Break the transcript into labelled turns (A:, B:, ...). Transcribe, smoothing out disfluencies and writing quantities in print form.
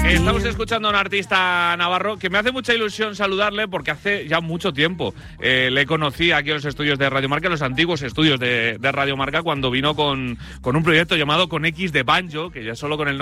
A: Estamos escuchando a un artista navarro que me hace mucha ilusión saludarle porque hace ya mucho tiempo le conocí aquí en los estudios de Radio Marca, en los antiguos estudios de Radio Marca, cuando vino con un proyecto llamado Con X de Banjo, que ya solo con el